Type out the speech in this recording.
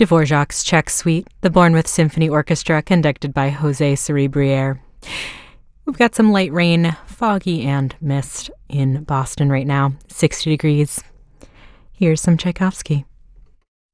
Dvorak's Czech Suite, the Bournemouth Symphony Orchestra, conducted by Jose Cerebriere. We've got some light rain, foggy, and mist in Boston right now, 60 degrees. Here's some Tchaikovsky.